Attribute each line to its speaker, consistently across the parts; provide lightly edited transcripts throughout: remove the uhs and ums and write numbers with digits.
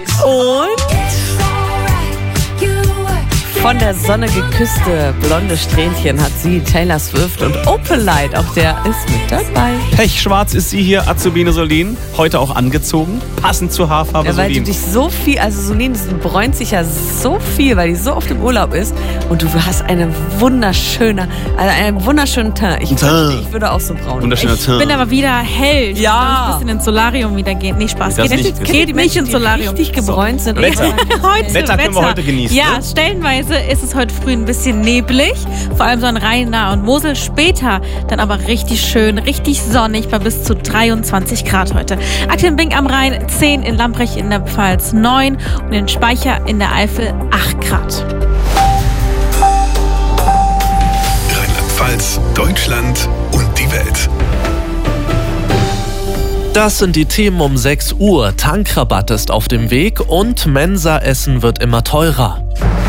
Speaker 1: Und von der Sonne geküsste blonde Strähnchen hat sie Taylor Swift und Opel Light, auch der ist mit dabei.
Speaker 2: Pechschwarz ist sie hier, Azubine Solin, heute auch angezogen, passend zur Haarfarbe
Speaker 1: Ja, weil
Speaker 2: Solin.
Speaker 1: du dich so viel, also Solin bräunt sich ja so viel, weil die so oft im Urlaub ist und du hast einen wunderschönen Teint. Ich würde auch so braun.
Speaker 2: Wunderschöner
Speaker 3: Ich bin aber wieder hell.
Speaker 1: Ja.
Speaker 3: Ich muss ein bisschen ins Solarium wieder gehen. Nee, Spaß.
Speaker 2: Das
Speaker 3: Geht nicht ins Solarium.
Speaker 1: Richtig gebräunt sind.
Speaker 2: Wetter können wir heute genießen.
Speaker 3: Ja,
Speaker 2: Ne?
Speaker 3: stellenweise ist es heute früh ein bisschen neblig. Vor allem so an Rhein, Nahe und Mosel. Später dann aber richtig schön, richtig sonnig bei bis zu 23 Grad heute. Aktuell in Bing am Rhein 10, in Lamprecht in der Pfalz 9 und in Speicher in der Eifel 8 Grad.
Speaker 4: Rheinland-Pfalz, Deutschland und die Welt.
Speaker 5: Das sind die Themen um 6 Uhr. Tankrabatt ist auf dem Weg und Mensa-Essen wird immer teurer.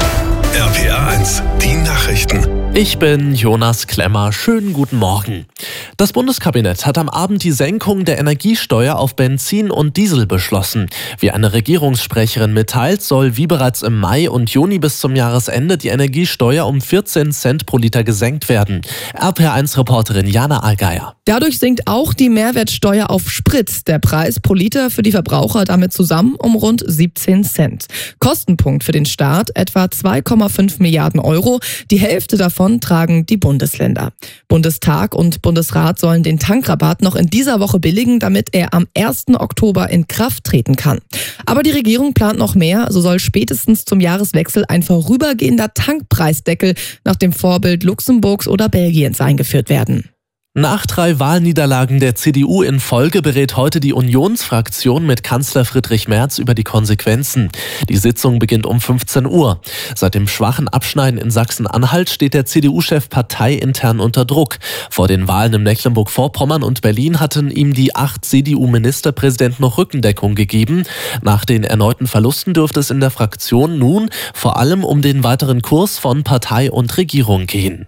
Speaker 4: RPA 1, die Nachrichten.
Speaker 5: Ich bin Jonas Klemmer. Schönen guten Morgen. Das Bundeskabinett hat am Abend die Senkung der Energiesteuer auf Benzin und Diesel beschlossen. Wie eine Regierungssprecherin mitteilt, soll wie bereits im Mai und Juni bis zum Jahresende die Energiesteuer um 14 Cent pro Liter gesenkt werden. RPA1-Reporterin Jana Allgeier.
Speaker 6: Dadurch sinkt auch die Mehrwertsteuer auf Sprit. Der Preis pro Liter für die Verbraucher damit zusammen um rund 17 Cent. Kostenpunkt für den Staat etwa 2,5 Milliarden Euro. Die Hälfte davon tragen die Bundesländer. Bundestag und Bundesrat sollen den Tankrabatt noch in dieser Woche billigen, damit er am 1. Oktober in Kraft treten kann. Aber die Regierung plant noch mehr. So soll spätestens zum Jahreswechsel ein vorübergehender Tankpreisdeckel nach dem Vorbild Luxemburgs oder Belgiens eingeführt werden.
Speaker 5: Nach 3 Wahlniederlagen der CDU in Folge berät heute die Unionsfraktion mit Kanzler Friedrich Merz über die Konsequenzen. Die Sitzung beginnt um 15 Uhr. Seit dem schwachen Abschneiden in Sachsen-Anhalt steht der CDU-Chef parteiintern unter Druck. Vor den Wahlen in Mecklenburg-Vorpommern und Berlin hatten ihm die 8 CDU-Ministerpräsidenten noch Rückendeckung gegeben. Nach den erneuten Verlusten dürfte es in der Fraktion nun vor allem um den weiteren Kurs von Partei und Regierung gehen.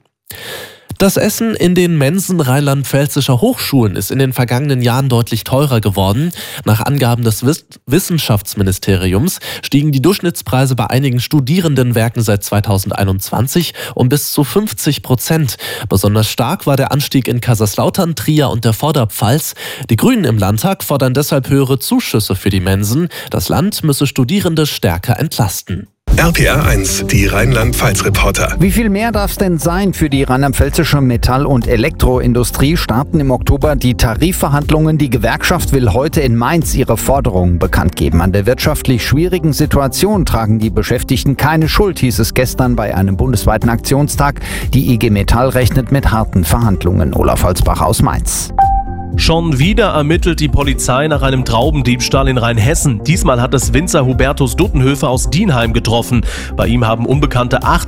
Speaker 5: Das Essen in den Mensen rheinland-pfälzischer Hochschulen ist in den vergangenen Jahren deutlich teurer geworden. Nach Angaben des Wissenschaftsministeriums stiegen die Durchschnittspreise bei einigen Studierendenwerken seit 2021 um bis zu 50%. Besonders stark war der Anstieg in Kaiserslautern, Trier und der Vorderpfalz. Die Grünen im Landtag fordern deshalb höhere Zuschüsse für die Mensen. Das Land müsse Studierende stärker entlasten.
Speaker 4: RPA 1, die Rheinland-Pfalz-Reporter.
Speaker 7: Wie viel mehr darf es denn sein? Für die rheinland-pfälzische Metall- und Elektroindustrie starten im Oktober die Tarifverhandlungen. Die Gewerkschaft will heute in Mainz ihre Forderungen bekannt geben. An der wirtschaftlich schwierigen Situation tragen die Beschäftigten keine Schuld, hieß es gestern bei einem bundesweiten Aktionstag. Die IG Metall rechnet mit harten Verhandlungen. Olaf Holzbach aus Mainz.
Speaker 8: Schon wieder ermittelt die Polizei nach einem Traubendiebstahl in Rheinhessen. Diesmal hat es Winzer Hubertus Duttenhöfer aus Dienheim getroffen. Bei ihm haben Unbekannte 8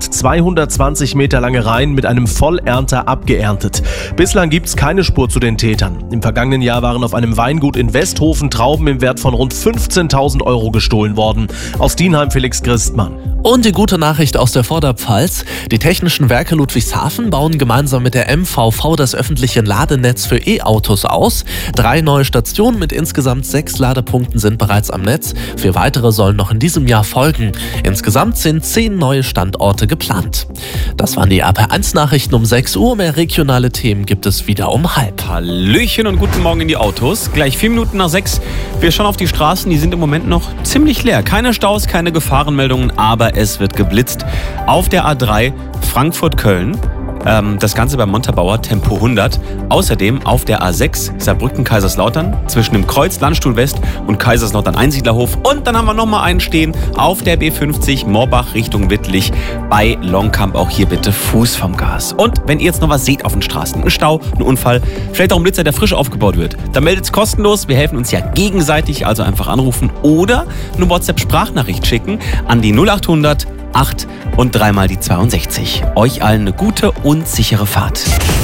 Speaker 8: 220 Meter lange Reihen mit einem Vollernter abgeerntet. Bislang gibt es keine Spur zu den Tätern. Im vergangenen Jahr waren auf einem Weingut in Westhofen Trauben im Wert von rund 15.000 Euro gestohlen worden. Aus Dienheim Felix Christmann.
Speaker 5: Und die gute Nachricht aus der Vorderpfalz. Die Technischen Werke Ludwigshafen bauen gemeinsam mit der MVV das öffentliche Ladenetz für E-Autos aus. 3 neue Stationen mit insgesamt 6 Ladepunkten sind bereits am Netz. 4 weitere sollen noch in diesem Jahr folgen. Insgesamt sind 10 neue Standorte geplant. Das waren die RPA1-Nachrichten um 6 Uhr. Mehr regionale Themen gibt es wieder um 5:30.
Speaker 2: Hallöchen und guten Morgen in die Autos. Gleich 4 Minuten nach 6. Wir schauen auf die Straßen, die sind im Moment noch ziemlich leer. Keine Staus, keine Gefahrenmeldungen, aber es wird geblitzt. Auf der A3 Frankfurt-Köln. Das Ganze beim Montabaur, Tempo 100. Außerdem auf der A6 Saarbrücken-Kaiserslautern zwischen dem Kreuz Landstuhl West und Kaiserslautern-Einsiedlerhof. Und dann haben wir nochmal einen stehen auf der B50 Morbach Richtung Wittlich bei Longkamp. Auch hier bitte Fuß vom Gas. Und wenn ihr jetzt noch was seht auf den Straßen, einen Stau, einen Unfall, vielleicht auch ein Blitzer, der frisch aufgebaut wird, dann meldet es kostenlos. Wir helfen uns ja gegenseitig, also einfach anrufen oder eine WhatsApp-Sprachnachricht schicken an die 0800 8 und 3 mal die 62. Euch allen eine gute und sichere Fahrt.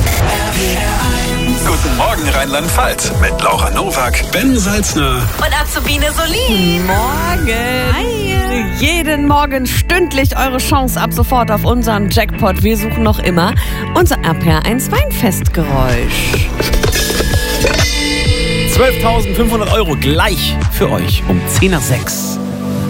Speaker 4: Guten Morgen Rheinland-Pfalz mit Laura Nowak, Ben Salzner
Speaker 1: Und Azubine Solin. Morgen. Hi. Jeden Morgen stündlich eure Chance ab sofort auf unseren Jackpot. Wir suchen noch immer unser RPA1 Weinfestgeräusch.
Speaker 2: 12.500 € gleich für euch um 10 nach 6.